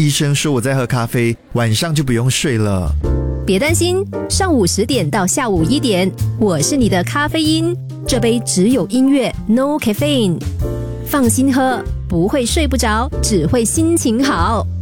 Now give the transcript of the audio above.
医生说我在喝咖啡，晚上就不用睡了。 别担心，上午10点到下午1点，我是你的咖啡因，这杯只有音乐 ，No caffeine， 放心喝，不会睡不着，只会心情好。